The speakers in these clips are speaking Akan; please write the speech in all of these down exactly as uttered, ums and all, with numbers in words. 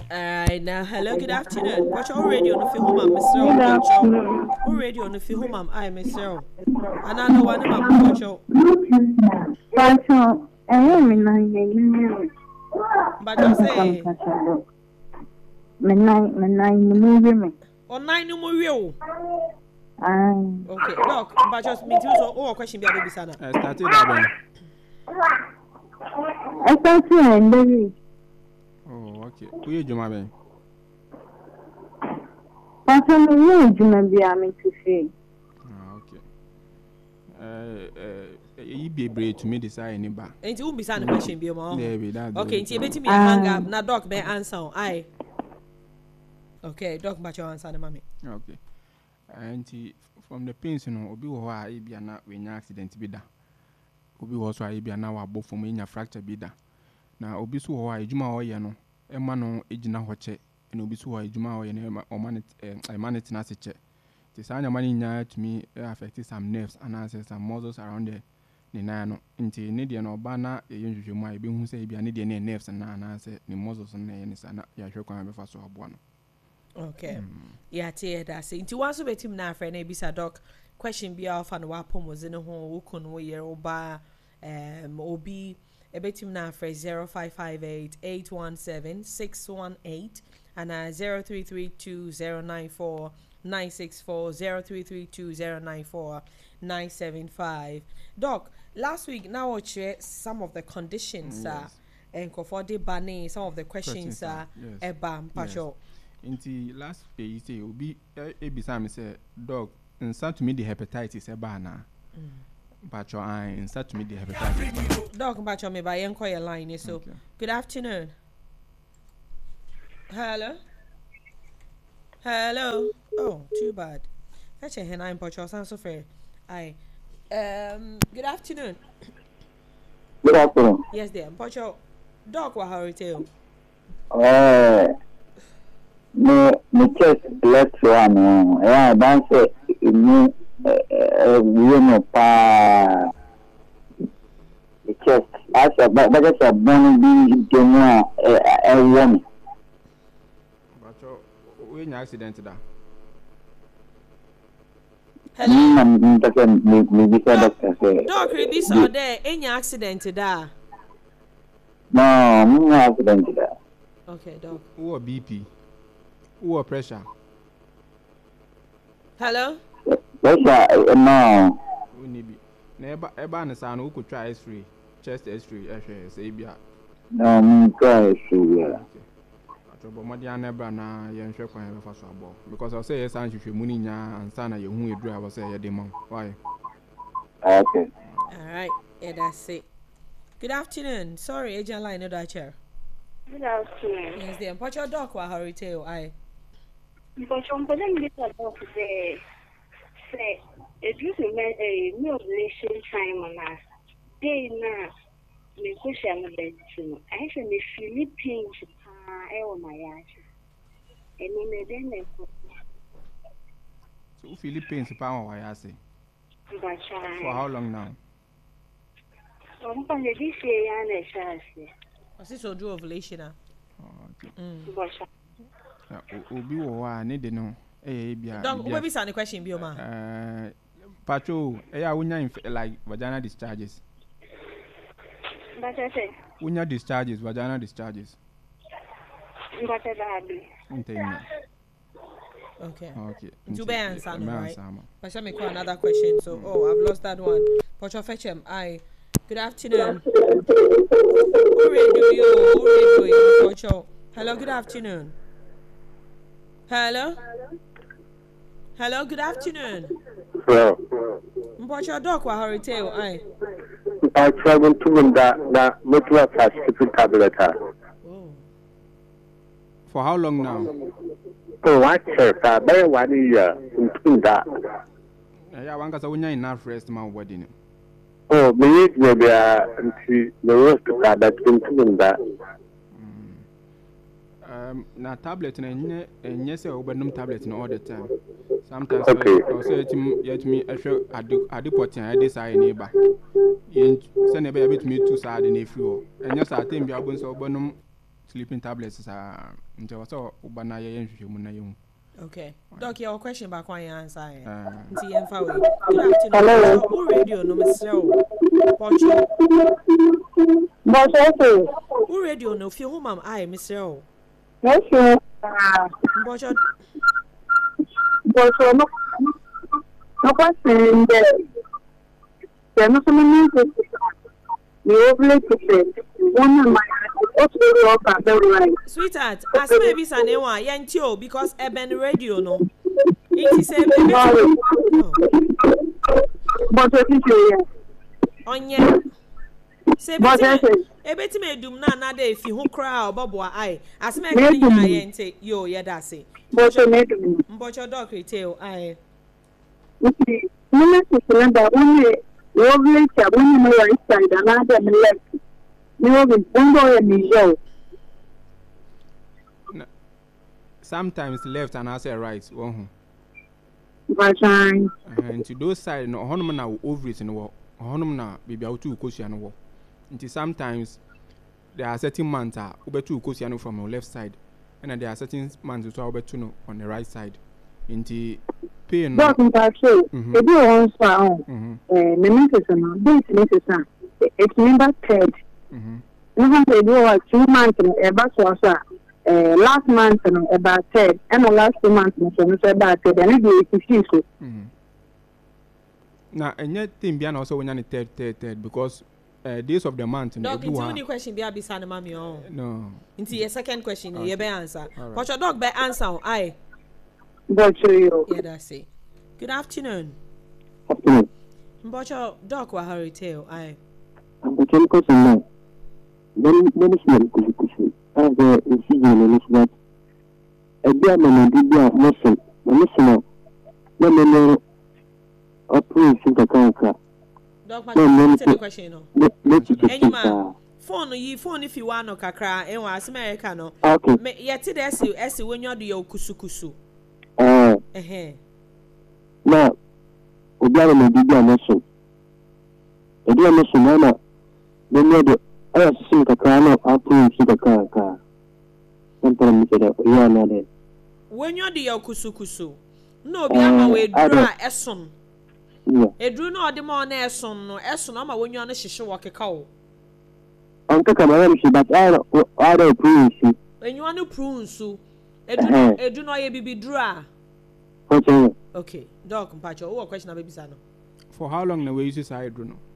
Alright, now hello, good afternoon. Watch all radio on the film, Mom, Mister Good afternoon. All radio on the film, Mom, I Mister And I know one of my Pocho. Pacho, I am in my name. But I say, Midnight, midnight, movie. on nine no more real. Ah, Okay, Doc, but just me too. So, oh, question be a baby sana. I started that I thought you were in the week. Oh, okay. Who you, Juma? Ben? Pacho, me know you may be able to say. Ah, okay. Uh, uh, you be brave to me decide any bar. Ain't you be sana question be more? There be that. Okay, it's a bit me hang up. Now, Doc, be answer. Aye. Okay, Doc, but your answer, mommy. Okay. And from the pains, you know, Obi wa I be na when accident be da. Obi was I be na wa both from in your fracture be da. Na Obi so wa ejuma o ye no. E ma no ejina ho che. Na Obi so wa ejuma o ye na o man I man it na se che. The sanya money nya to me affect some nerves and answer some muscles around the the nano. Nti ne de no ba na ye nhwehwe mu a be hu say bia ne de ne nerves na na answer ne muscles na ye ne sana ya hwe kwan be fa so abo no. Okay. Mm. Yeah, tear that say. Into one so betim na friend e bisa doc question be off and wapom was in ho wo kun wo year oba um obi e betim na friend zero five five eight eight one seven six one eight and uh zero three three two zero nine four nine six four zero three three two zero nine four nine seven five. Doc, last week now I share some of the conditions uh yes. and for the banning some of the questions are uh, yes. eba mpacho. Inti last pay you say obi e bisa me say dog insert to me the hepatitis e ba na but your eye insert to me the hepatitis dog but your me by enquire your line so okay. Good afternoon. Hello hello oh too bad fetch a hen I'm but your sound so fair. I um good afternoon. Good afternoon. Yes dear but your dog wa how retail uh me me chest left one yeah dance me you know pa the chest as a but that's a born be genia a woman but when accident da hello mm that me me be doctor say dog this or there any accident da no no accident da okay dog who B P who pressure hello pressure no we need be na eba eba na sa no could try x-ray chest x-ray ehwe say bia no me try x-ray okay atobo modian ebra na ye nhwe kwan be fa so abo because I say yes an hwehwe mu ni nya ansa na ye hu edru abo say ye de man why okay all right yeah that's it. Good afternoon. Sorry agent line no that chair. Good afternoon. Yes dear put your dog wa hurry tail I because I'm going to get about the say it used to be a new relation time on us. They now me question the I actually Philippines I on my ass. And then then so Philippines pa why I say for how long now? I'm going to this year and a chance. What's this do ovulation ah? Oh okay. Mm. Obi wo wa ne de no eh bia Don't we be the question bi o ma eh patrol eh ya wonya like vaginal discharges But I say wonya discharges vaginal discharges but I be intend okay okay to be answer no right but let me call another question so oh I've lost that one but your fetch him I good afternoon who radio you who radio you hello good afternoon. Hello? Hello, good afternoon. Hello. What's your dog? What hurry tail? I. I travel to that that motor fast tablet. Oh. For how long now? Oh, I check that by one year into that. Yeah, one cause I wonya enough rest my wedding. Oh, me maybe uh the rest that that into that. Um, na tablet na nye nye se obenum tablet na all the time. Sometimes okay. also yet me yet me ehwe ade ade potin ade sai na ba. Yen se na be bit me two side na free o. Enye sa tem bia bon so obenum sleeping tablets are nti waso uba na ye nhwehwe mu na ye hu. Okay. Doc, your question back one answer. Uh, Nti yemfa we. Good afternoon. Who radio no Mister Pocho. Bocho. Who radio no fi hu mam I Mister O. Yes, sir. Bocho. Bocho no. No question there. There no so many things. You overlay to say one of my what's really up and very right. Sweetheart, as maybe sanewa yentio because eben radio no. It is a baby. But what is it? Onye. Say ebeti me dum na na dey fi hu kra obobo ai. As me kan yin ayente yo ye da say. Bocho me dum. Mbocho doc retail ai. Okay. No me to remember only lovely chat when you know right side and other left. You know the bongo and the sometimes left and I say right. One. Vagina. And to those side no honum na ovaries in the wall. Honum na baby out to cushion wall. Until sometimes there are certain months are over two cushion from your left side, and then there are certain months to over two on the right side. Into pain. But in fact, if you want to, eh, me missus no, this missus na, it's number third. Mhm. No one say do two months no, about so so. Eh, last month no, about third, and the last two months no, so so about third, and it is fifty. Mhm. Now, and yet, thing beyond also when you third, third, third, because uh, days of the month. Dog, into any question be abisa na mami on. No. Into your second question, Okay. you be answer. All right. But your dog be answer. Aye. Bocho yo. Yeah, that's it. Good afternoon. Afternoon. But your dog wa hurry tail. Aye. I'm going to question now. Then, then it's not good question. I have a decision on this that a dear man did not listen. Listen, no man approve the conquer. Dog, my No, no, the question, no. Let you Any man, phone you phone if you want no kakra, and was America no. Okay. Me yet it as you as when you're the kusu kusu. Uh, Eh now, Obiara may be a nation. A dear nation, Anna. Then you do. I have seen the car, no, approve the car. Sometimes you are another. when you're the kusu kusu. No, be ama we dra eson. Yeah. Edru no ode ma na eson no, eson ama when you na hihye wo keka wo. Uncle Cameron, but I don't approve. When you want to prune so. Edru edru no ye bibi dra. Okay. Okay, dog mpacho, what question baby sana? For how long the way you say I don't know?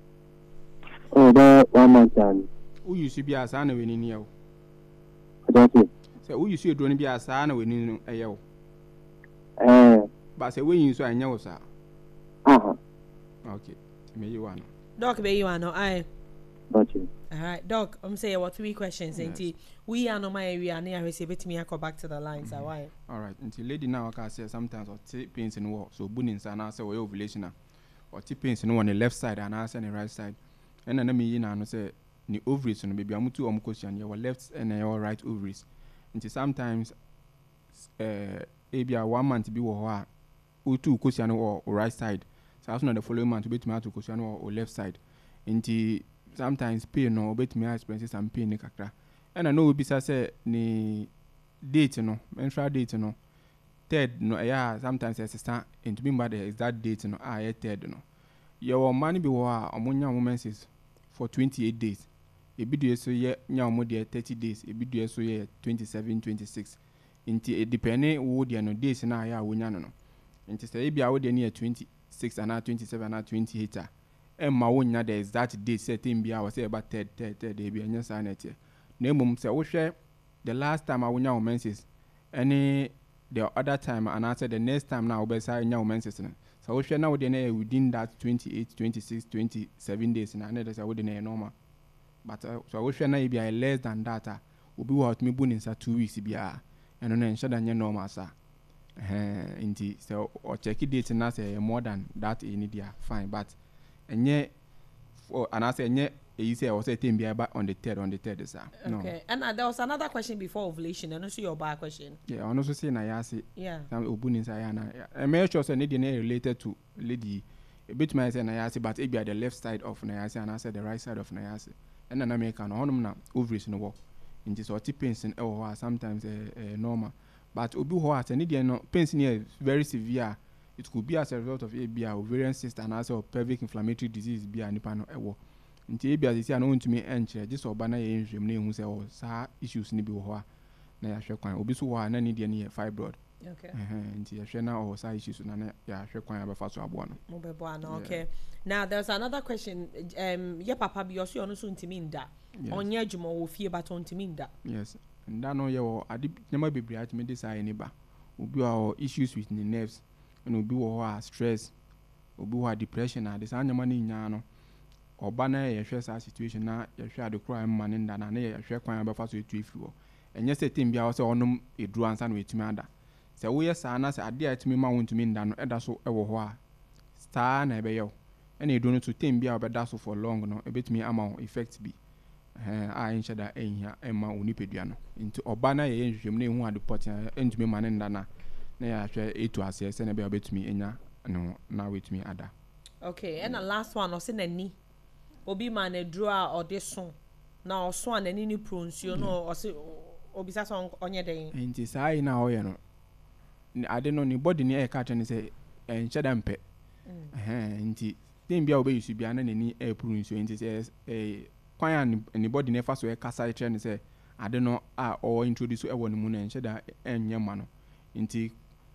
Oh, that one month time. Who you see be a son when in you? That's it. So who you see drone be a son when in a yo? Uh, But say when you saw a know, sir. uh-huh. Okay. May you want. Dog be you ano I. Got you. All right, dog. I'm saying what three questions. Yes. Yes. We are no my area near receive it me I go back to the lines. Mm-hmm. Why? All right. Until lady now I can say sometimes or take pains in war. So bunnings and I say we ovulation or take pains in on the left side and I say on the right side. And then me in and say the ovaries no baby I'm two um question your left and your right ovaries. Until sometimes uh maybe a one month be war or two question or right side. So as soon the following month to be to question or left side. Until sometimes pain no bet me experience some pain ni kakra. And I know we be say ni date no menstrual date no third no yeah sometimes I stand into being bad is that date no ah yeah third no your money be wa omunya women's for twenty-eight days e bi do so ye nya omo de thirty days e bi do so ye twenty-seven twenty-six inti e depend wo de no days na ya wonya no no inti say e bia wo de na twenty-six and twenty-seven and twenty-eight ah emma wonya the exact date certain bia was say about third third third e bia nya sanity na emum say wo hwe the last time I wonya women's any the other time and I said the next time now be say nya women's no so wo hwe na wo de na within that twenty-eight twenty-six twenty-seven days na na say wo de na normal but uh, so wo hwe na e bia less than that ah obi wo me bu ninsa two weeks bia eno na ensha da nya normal sa eh inti so o check date na say more than that e need dia fine but enye and I say enye you say I was saying be about on the third on the third sir. No. Okay. And uh, there was another question before ovulation and also your back question. Yeah, I also say na ya say Yeah. some obunin say na. I make sure say need related to lady a bit my say na ya say but it be at the left side of na ya say and I said the right side of na ya say. And then American honum na ovaries no work. nti so oti pains in e sometimes eh, eh, normal but obi ho at any no pains near very severe. It could be as a result of A B I, ovarian cyst, and also pelvic inflammatory disease. Be an ipano ewo. Nti A B I is known to me enche. Just obana ye njemne who say oh sa issues ni bi ho na ya hwe kwan. Obi so wa na ni de ne fibroid. Okay. Eh nti ya hwe na oh sa issues na na ya hwe kwan abefa so abo no. Mo bebo ana okay. Now there's another question. Um ye papa bi oso no so ntimi nda. Onye adwuma wo fie ba to ntimi nda. Yes. Nda no ye wo ade nyama bebre atime de sa ni ba. Obi wa issues with the nerves. And obi wo ha stress obi wo depression na de sa nyama ni nya no oba na ye hwe sa situation na ye hwe ade kro am man nda na na ye hwe kwan abefa so etu efiri wo enye se tem bia wo se onum eduru ansa na wetumi ada se wo ye sa na se ade atumi ma wontumi nda no eda so ewo ho a star na ebe ye ena edu no to tem bia obeda so for long no ebetumi ama effect bi eh a enche da enhia ema onipedua no nti oba na ye nhwehwem na ehu ade pot entumi man nda na na ya hwe etu ase se na be obetumi enya no na wetumi ada. Okay, and the last one ose nani obi ma na dru a ode so na oso anani ni pronsuo no ose obisa so onye den nti sai na oye no ade no ni body ni e ka tene se enche da mpe eh nti dem bia obe yusu bia na nani e pronsuo nti se eh kwan ni body ni fa so e kasa e tene se ade no a o introduce e wonu mu na enche da enye ma no nti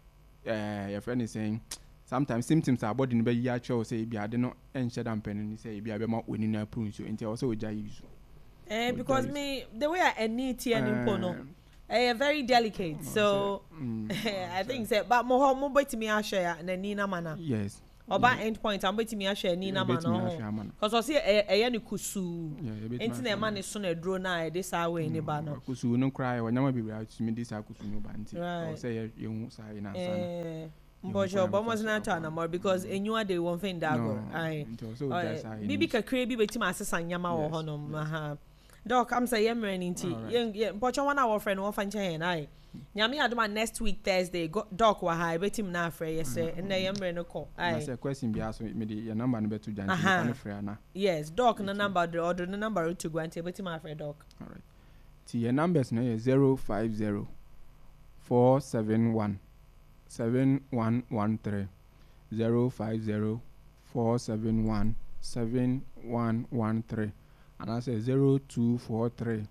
eh your friend is saying sometimes symptoms are body be ya cho say bi ade no enche da mpen ni say bi abema oni na prune so nti also oja use eh because me the way I need here in pono eh very delicate so I think say but mo ho mo betimi a share na ni na mana yes oba end point am betimi a share ni na mana because o say eh ne kusu enti na ma ne so na duro na e this away ni ba no kusu no cry o nyama bibira timi this kusu no ba nti o say ye hu sai na sana Mbojo bomo na ta na more because enyu ade won fin dago ai bibi kakre bi betima asesa nyama wo honom ha doc am say yemre ni nti ye mbojo wana wo friend wo fanche hen ai nyame adoma next week Thursday doc wa ha betim na afre ye say na yemre no ko ai na say question bi aso me di your number no betu janti na frɛ na yes doc na number the order the number to go anti betim afre doc all right ti your numbers na zero five zero four seven one seven one one three zero five zero four seven one seven one one three and I say zero two four three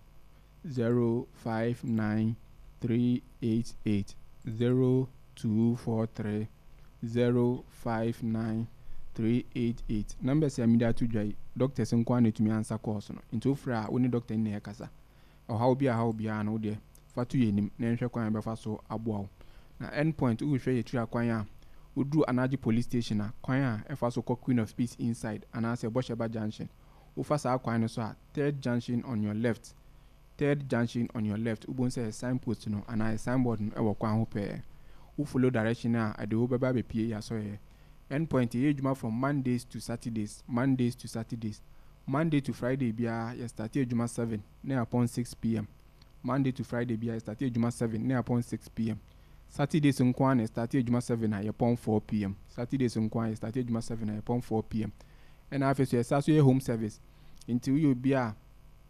zero five nine three eight eight zero two four three zero five nine three eight eight number say media to dwai doctors nkwa na tumi answer course no into fra oni doctor ni e kasa o how bia how bia na wo de fatu yenim na nhwe kwan be fa so aboa na endpoint u hwe yetu akwan a udru anaji police station a kwan a efa so Queen of Peace inside and as a Bosheba junction u fa sa akwan no so a third junction on your left third junction on your left ubon say signpost no and a signboard no e wo kwan ho pe u follow direction a ade wo beba be pie ya so ye endpoint ye juma from Mondays to Saturdays Mondays to Saturdays Monday to Friday bia ye start ye juma seven na upon six p.m. Monday to Friday bia ye start ye juma seven na upon six p.m. Saturdays nkwan start ejuma seven na upon four p.m. Saturdays nkwan start ejuma seven na upon four p.m. And after so so your home service until you be a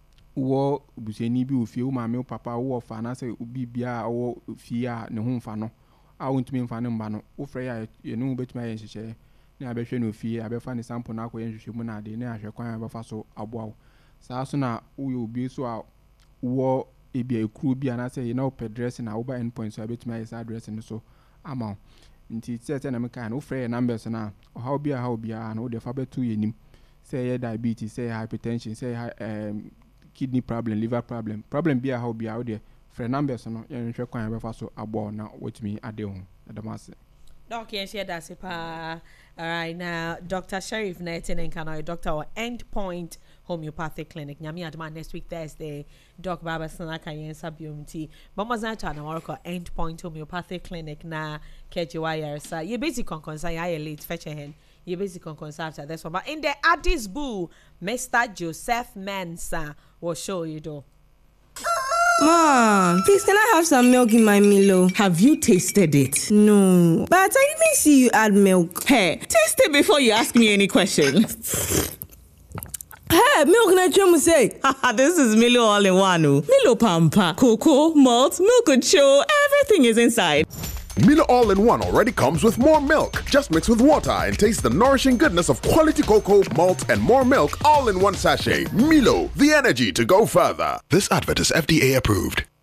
wo buseni bi ofie wo maame papa wo fa na say obi bia wo fie a ne ho mfa no a wontumi mfa ne mba no wo frɛ ya ye no betuma ye nhyehyɛ na abɛhwɛ no ofie abɛfa ne sample na akɔ ye nhyehyɛ mu na ade na ahwɛ kwan abɛfa so aboa saa so na wo obi so a wo ebi ekuru bi ana say na op address na over endpoint so abetumi ayesa address no so ama nti tete na meka na wo frɛ numbers na how bi how bi na wo de fa betu yenim say diabetes say hypertension say um, kidney problem liver problem problem bi how bi how de frɛ numbers no ye nhwɛ kwan abefa so abo na wotumi ade ho adamase doc yen share that pa all right now Doctor Sheriff Netin and Kanai doctor or Endpoint Homeopathic Clinic nyami adama next week Thursday doc baba sanaka yen sabiumti bamaza cha na work Endpoint Homeopathic Clinic na kejiwa sa ye basic concern ya late fetch hen ye basic concern after this one but in the Addis Boo Mister Joseph Mensah will show you though. Mom, please can I have some milk in my Milo? Have you tasted it? No, but I didn't see you add milk. Hey, taste it before you ask me any questions. Hey, milk na chum say. This is Milo all in one. oh. Milo Pampa, cocoa, malt, milk show, everything is inside. Milo All-in-One already comes with more milk. Just mix with water and taste the nourishing goodness of quality cocoa, malt, and more milk all in one sachet. Milo, the energy to go further. This advert is F D A approved.